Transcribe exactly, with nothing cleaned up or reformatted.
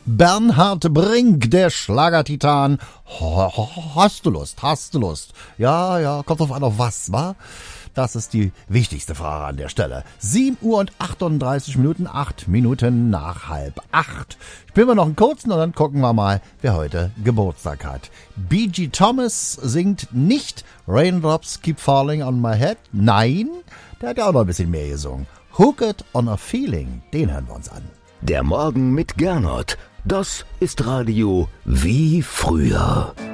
Bernhard Brink, der Schlagertitan. Hast du Lust? Hast du Lust? Ja, ja, kommt drauf an, auf was, wa? Das ist die wichtigste Frage an der Stelle. sieben Uhr und achtunddreißig Minuten, acht Minuten nach halb acht. Spielen wir noch einen kurzen und dann gucken wir mal, wer heute Geburtstag hat. B G Thomas singt nicht Raindrops Keep Falling on My Head. Nein, der hat ja auch noch ein bisschen mehr gesungen. Hooked on a Feeling, den hören wir uns an. Der Morgen mit Gernot, das ist Radio wie früher.